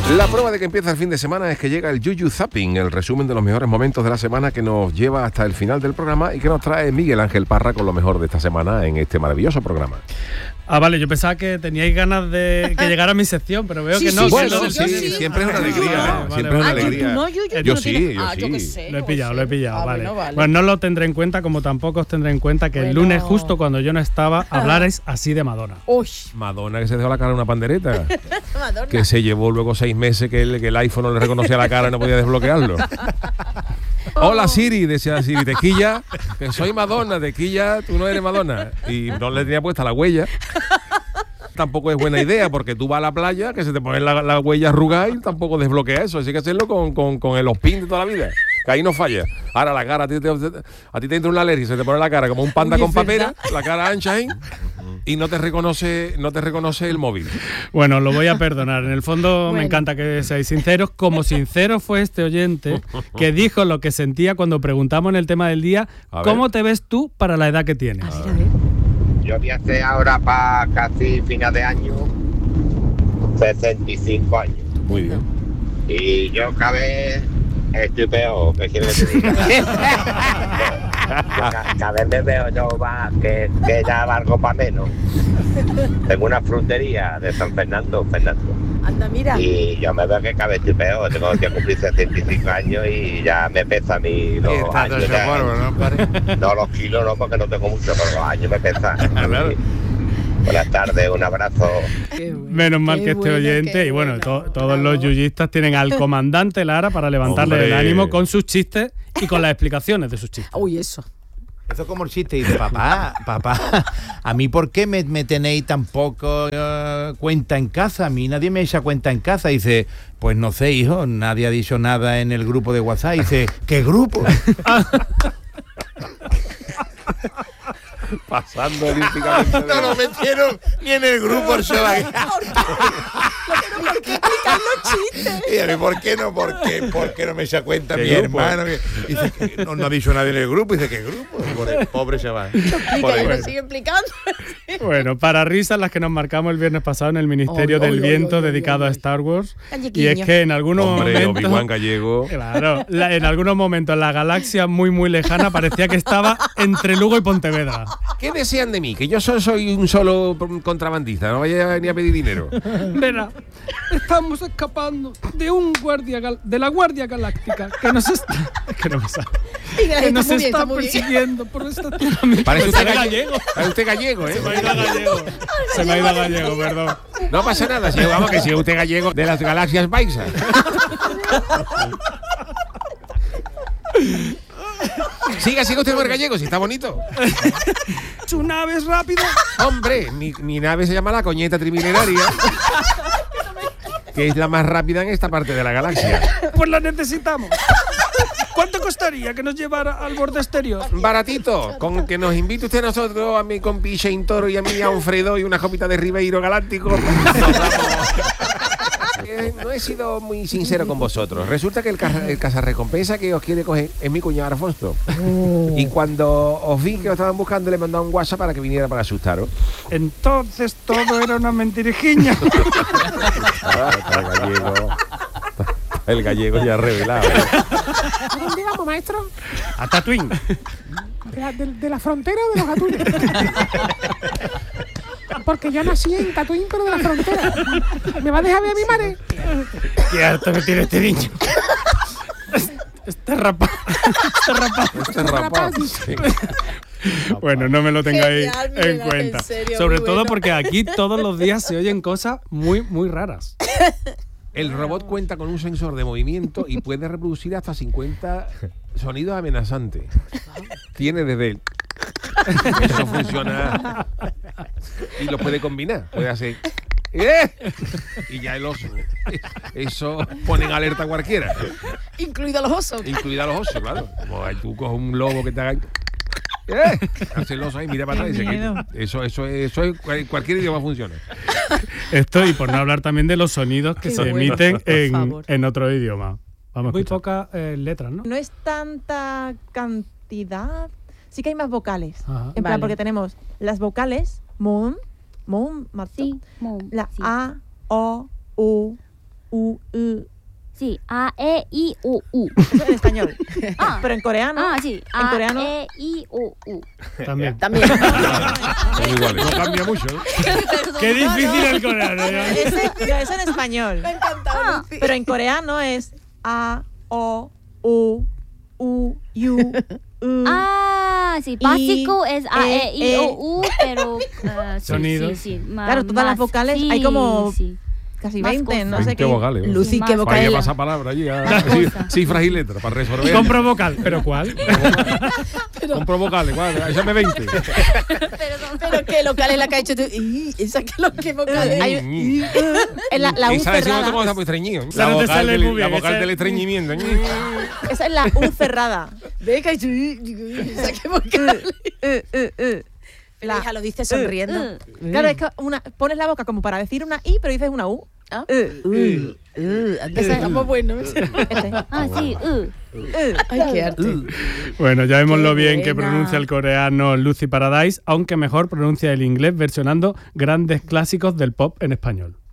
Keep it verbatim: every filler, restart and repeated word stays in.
La prueba de que empieza el fin de semana es que llega el Yuyu Zapping, el resumen de los mejores momentos de la semana que nos lleva hasta el final del programa y que nos trae Miguel Ángel Parra con lo mejor de esta semana en este maravilloso programa. Ah, vale, yo pensaba que teníais ganas de que llegara mi sección, pero veo Sí, que no. sí, Bueno, sí, sí, yo sí, sí. siempre es una Ah, alegría, vale, ¿eh? vale, Siempre es una vale. alegría. ¿Tú no, Yuyu? ¿Tú Yo no sí, tienes? yo Ah, sí. yo qué sé. Lo he yo pillado, qué lo he sé. pillado, Ah, vale. bueno, vale. Pues no lo tendré en cuenta, como tampoco os tendré en cuenta que el Bueno. lunes, justo cuando yo no estaba, hablarais así de Madonna. Uy, Madonna, que se dejó la cara en una pandereta, Madonna. que se llevó luego seis meses que el, que el iPhone no le reconocía la cara y no podía desbloquearlo. Hola Siri, decía Siri, tequilla, que soy Madonna, tequilla, tú no eres Madonna. Y no le tenía puesta la huella. Tampoco es buena idea, porque tú vas a la playa, que se te pone la, la huella arrugada y tampoco desbloquea eso. Así que hacerlo con, con, con el Ospin de toda la vida, que ahí no falla. Ahora la cara, a ti te, a ti te entra una alergia, se te pone la cara como un panda Uy, con es papera, verdad. la cara ancha ahí, y no te reconoce, no te reconoce el móvil. Bueno, lo voy a perdonar. En el fondo me Bueno. encanta que seáis sinceros, como sincero fue este oyente que dijo lo que sentía cuando preguntamos en el tema del día, A ver. ¿cómo te ves tú para la edad que tienes? A ver, a ver. Yo voy a hacer ahora para casi final de año sesenta y cinco años. Muy bien. Y yo cada vez estoy peor, ¿qué quiero que te diga? Yo ca- cada vez me veo yo más que, que ya valgo para menos. Tengo una frutería de San Fernando, Fernando. Anda, mira. Y yo me veo que cada vez estoy peor. Tengo que cumplir sesenta y cinco años y ya me pesa a mí los Está todo años. ese ya. polvo, ¿no, padre? No, los kilos no, porque no tengo mucho, pero los años me pesan. Claro. Buenas tardes, un abrazo. Qué bueno, Menos mal qué que este bueno, oyente, qué y bueno, bueno. to- todos los Bravo. yuyistas tienen al comandante Lara para levantarle Hombre. el ánimo con sus chistes y con las explicaciones de sus chistes. Uy, eso. Eso es como el chiste, y dice, papá, papá, ¿a mí por qué me, me tenéis tan poco eh, cuenta en casa? A mí nadie me echa cuenta en casa. Y dice, pues no sé, hijo, nadie ha dicho nada en el grupo de WhatsApp. Y dice, ¿qué grupo? Pasando olímpicamente. de- No lo metieron ni en el grupo el show. ¿Pero por qué explicar los chistes? Y a mí, ¿por qué no? ¿Por qué, ¿Por qué no me echa cuenta ¿Qué mi grupo? hermano? Y dice, que no, no ha dicho nadie en el grupo. Y dice, ¿qué grupo? Por el pobre chaval. Explica, Por y ahí. lo sigue explicando. Bueno, para risas las que nos marcamos el viernes pasado en el Ministerio Oy, del oy, oy, Viento oy, oy, dedicado oy. a Star Wars. Galleguiño. Y es que en algunos Hombre, Obi-Wan momentos... Gallego. Claro, la- en algunos momentos la galaxia muy muy lejana parecía que estaba entre Lugo y Pontevedra. ¿Qué desean de mí? Que yo solo soy un solo contrabandista, no vaya ni a pedir dinero. Verá, estamos escapando de un guardia gal- de la Guardia Galáctica que nos está, es que no me sale, Y la que gente nos muy bien, está muy bien. persiguiendo por estacionamiento. Parece usted Parece gallego. Parece usted gallego, ¿eh? Se me ha ido a gallego. Se me ha ido a gallego, perdón. No pasa nada, si vamos que si es usted gallego de las galaxias paisas. Siga, siga usted con el gallego, si está bonito. Su nave es rápido. Hombre, mi, mi nave se llama la coñeta trimilenaria, que es la más rápida en esta parte de la galaxia. Pues la necesitamos. ¿Cuánto costaría que nos llevara al borde exterior? Baratito, con que nos invite usted a nosotros, a mi compi Shane Toro y a mí a Alfredo y una copita de Ribeiro Galáctico. Nos vamos. Eh, No he sido muy sincero con vosotros. Resulta que el, ca- el cazarrecompensa que os quiere coger es mi cuñado Alfonso. Y cuando os vi que os estaban buscando, le mandaba un WhatsApp para que viniera para asustaros. Entonces todo era una mentirijiña. El gallego, el gallego ya revelado. ¿A dónde vamos, maestro? A Tatooine. ¿De la, de, de la frontera o de los atunes? Porque yo nací en Tatooine, pero de la frontera. ¿Me va a dejar ver a mi madre? Qué harto me tiene este niño. Este rapaz. Este rapaz. Este rapaz. Sí. Bueno, no me lo tengáis Genial, en Miguel, cuenta. en serio, Sobre muy todo bueno. porque aquí todos los días se oyen cosas muy, muy raras. El robot cuenta con un sensor de movimiento y puede reproducir hasta cincuenta sonidos amenazantes. Tiene desde el... Eso funciona y lo puede combinar. Puede hacer... ¡Eh! Y ya el oso. Eso pone en alerta a cualquiera, Incluido los osos. incluida a los osos, claro. Como ahí tú coges un lobo que te haga... ¡Eh! Hace el oso ahí, mira para atrás y dice que eso, eso, eso es cual- cualquier idioma funciona. Esto y por no hablar también de los sonidos que Qué se bueno, emiten por en, favor. en otro idioma. Vamos Muy pocas eh, letras, ¿no? No es tanta cantidad. Sí que hay más vocales. Ajá. En plan, Vale. porque tenemos las vocales, moon, moon, mato, Sí, mom, la sí. A, O, U, U, U. Sí, A, E, I, O, U. Eso en español. Ah. Pero en coreano. Ah, sí. En A, coreano. E, I, O, U. También. También. Son iguales. No cambia mucho. ¿eh? Qué difícil el coreano. Ese, no, eso en español. Me ha encantado, Ah, Lucy. pero en coreano es A, O, U, U, U, U. Ah, sí, básico I, es A, E, I, E, O, U, pero... eh, sí, Sonidos. Sí, sí, ma- Claro, todas las más- vocales, sí, hay como sí. Casi Más veinte, no cosas. sé veinte qué. vocales. ¿no? Lucy, Para qué que vocal. pasa palabra allí. a- Más sí, cosas. cifras y letras para resolver. Compro vocal, ¿pero cuál? Compro vocales, ¿cuál? Échame veinte. Pero qué local es la que ha hecho tú. Y esa que lo que vocal es. Hay- Ñi. Es la, la U Esa decimos cerrada. como está muy estreñido. Esa La no te vocal, sale del, muy bien, la vocal esa- del estreñimiento. Ñi. Esa es la U cerrada. Venga, y tú- esa que vocal. Uh, uh, uh. La hija lo dice sonriendo. Uh. Claro, es que una, pones la boca como para decir una I, pero dices una U. Ah. Uh, uh. Esa estamos buenos. Este. Ah, sí. Uh. Uh. Ay, qué arte. Bueno, ya vemos Qué lo bien que buena. pronuncia el coreano Lucy Paradise, aunque mejor pronuncia el inglés versionando grandes clásicos del pop en español.